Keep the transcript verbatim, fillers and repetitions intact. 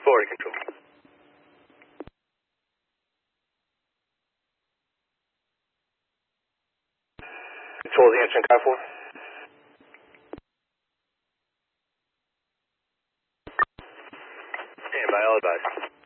Florida Control. Control is answering car four. Stand by, all advised.